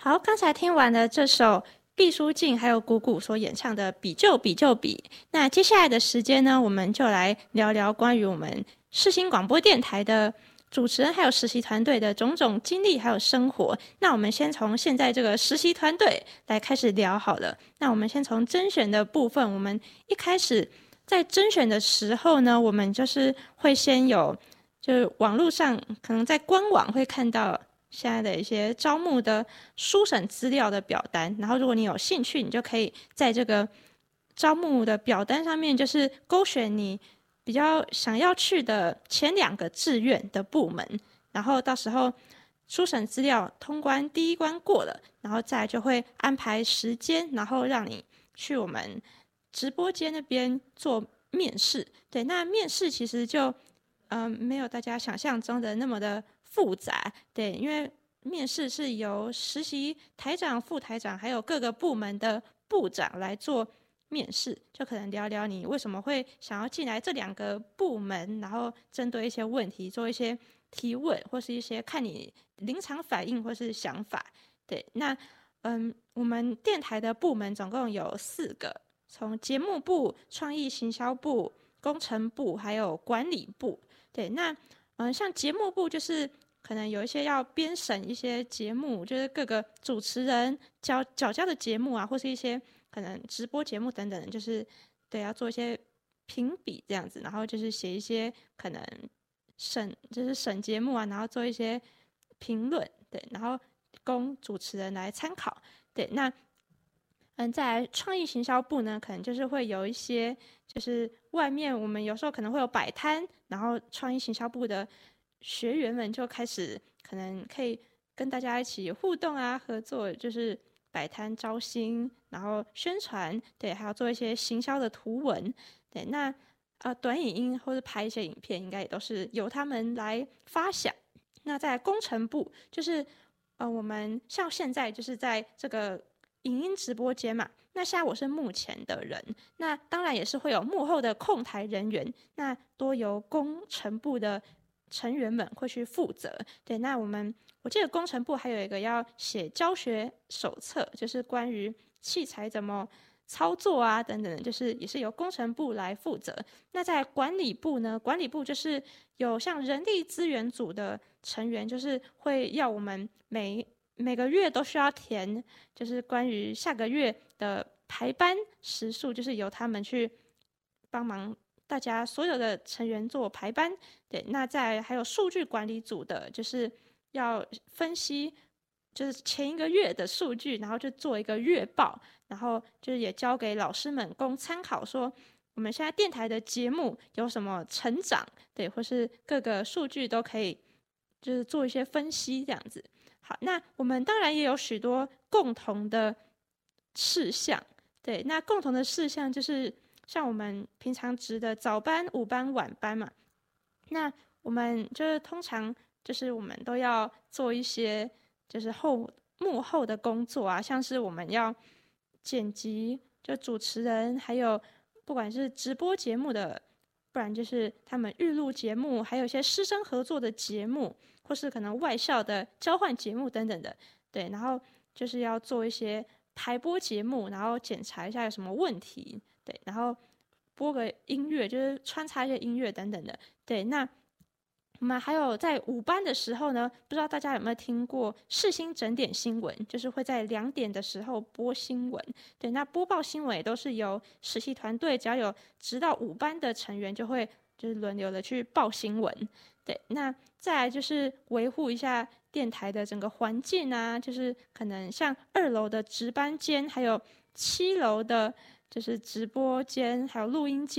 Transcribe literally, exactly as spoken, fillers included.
好，刚才听完了这首毕书尽还有谷谷所演唱的《比就比就比》，那接下来的时间呢，我们就来聊聊关于我们世新广播电台的主持人还有实习团队的种种经历还有生活。那我们先从现在这个实习团队来开始聊好了。那我们先从甄选的部分，我们一开始在甄选的时候呢，我们就是会先有，就是网络上可能在官网会看到现在的一些招募的书审资料的表单，然后如果你有兴趣，你就可以在这个招募的表单上面就是勾选你比较想要去的前两个志愿的部门，然后到时候书审资料通关第一关过了，然后再来就会安排时间，然后让你去我们直播间那边做面试。对，那面试其实就嗯没有大家想象中的那么的复杂。对，因为面试是由实习台长、副台长还有各个部门的部长来做面试，就可能聊聊你为什么会想要进来这两个部门，然后针对一些问题做一些提问，或是一些看你临场反应或是想法。对，那嗯，我们电台的部门总共有四个，从节目部、创意行销部、工程部还有管理部。对，那嗯，像节目部就是可能有一些要编审一些节目，就是各个主持人交缴交的节目啊，或是一些可能直播节目等等，就是对要做一些评比这样子，然后就是写一些可能审就是审节目啊，然后做一些评论，对，然后供主持人来参考。对，那嗯，在创意行销部呢，可能就是会有一些，就是外面我们有时候可能会有摆摊，然后创意行销部的学员们就开始可能可以跟大家一起互动啊，合作，就是摆摊招新，然后宣传，对，还要做一些行销的图文。对，那呃短影音或者拍一些影片，应该也都是由他们来发想。那在工程部，就是呃我们像现在就是在这个影音直播间嘛，那现在我是幕前的人，那当然也是会有幕后的控台人员，那多由工程部的成员们会去负责。对，那我们我记得工程部还有一个要写教学手册，就是关于器材怎么操作啊等等，就是也是由工程部来负责。那在管理部呢，管理部就是有像人力资源组的成员，就是会要我们每每个月都需要填，就是关于下个月的排班时数，就是由他们去帮忙大家所有的成员做排班。对，那在还有数据管理组的，就是要分析，就是前一个月的数据，然后就做一个月报，然后就是也交给老师们供参考，说我们现在电台的节目有什么成长，对，或是各个数据都可以，就是做一些分析这样子。好，那我们当然也有许多共同的事项。对，那共同的事项就是像我们平常值的早班、午班、晚班嘛。那我们就是通常就是我们都要做一些就是后幕后的工作啊，像是我们要剪辑，就主持人还有不管是直播节目的，不然就是他们预录节目，还有一些师生合作的节目，或是可能外校的交换节目等等的。对，然后就是要做一些台播节目，然后检查一下有什么问题，对，然后播个音乐，就是穿插一些音乐等等的。对，那我们还有在午班的时候呢，不知道大家有没有听过世新整点新闻，就是会在两点的时候播新闻。对，那播报新闻也都是由实习团队，只要有直到午班的成员就会就是轮流的去报新闻。对，那再来就是维护一下电台的整个环境啊，就是可能像二楼的值班间，还有七楼的就是直播间，还有录音间。